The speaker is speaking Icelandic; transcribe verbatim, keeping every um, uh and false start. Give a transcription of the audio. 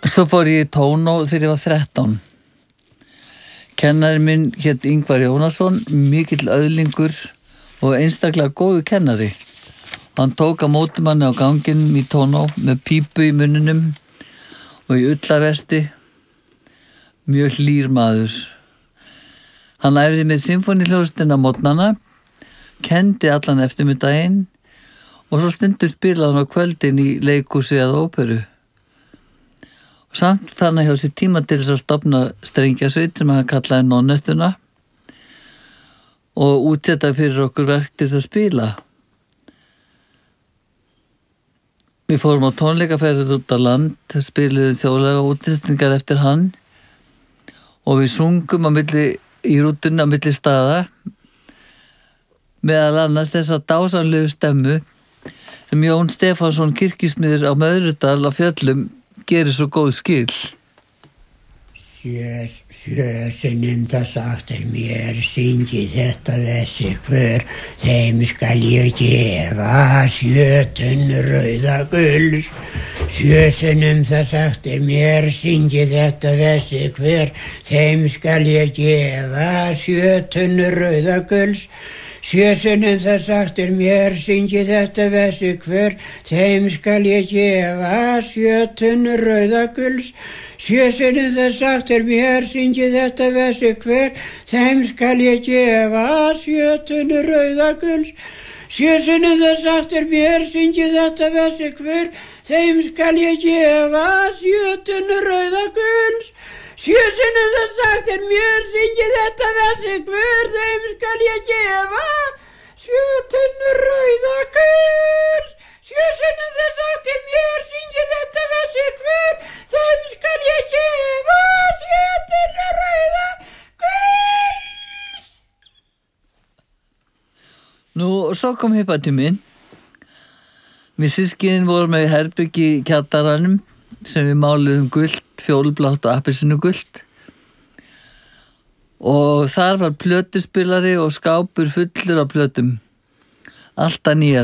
Svo fór ég í tónó þegar ég var þrettán. Kennari minn hét Ingvar Jónasson, mikill öðlingur og einstaklega góður kennari. Hann tók á móti manni á ganginum í tónó með pípu í munninum og í ullarvesti. Mjög hlýr maður. Hann æfði með symfóníuhljómsveitina á morgnana, kenndi allan eftirmiddaginn og svo stundu spilaði hann á kvöldin í leikhúsi eða óperu. Og samt fann hann hjá sér tíma til þess að stofna strengjasveit sem hann kallaði Nonnettuna og útsetta fyrir okkur verk til þess að spila. Við fórum á tónleikaferðir út á land, spiluðum þjóðlega útsetningar eftir hann og við sungum á milli, í rútunni á milli staða, meðal annars þessa dásamlegu stemmu sem Jón Stefánsson kirkjusmiður á Möðrudal á Fjöllum gerir svo góð skil. Sjö, sjö sinnum það sagt er mér, syngi þetta þessi hver, þeim skal ég gefa sjötun rauða gulls. Sjö sinnum það sagt er mér, syngi þetta þessi hver, þeim skal ég gefa sjötun rauða gulls. Sjö sinnum það sagt er mér, syngi þetta þessi hver, þeim skal ég gefa sjötun rauða gulls. Sjö sinnum það sagt er mér, syngi þetta þessi hver, þeim skal ég gefa sjötun rauða gulls. Sjö sinnum það sagt er mér, syngi þetta þessi hver, þeim skal ég gefa sjötun rauða gulls. Sjö sinnum það sagt er mér, syngi þetta þessi hver, þeim skal ég gefa sjötun rauða gulls. Sjö sinnum það sagt er mér, syngi þetta þessi hver, þeim skal ég gefa sjötun rauða gulls. Nú, svo kom hippatíminn. Við systkinin vorum með herbyggi í kjallaranum sem við máluðum gult, fjólublátt og appelsínugult. Og þar var plötuspilari og skápur fullur af plötum. Alltaf nýjar.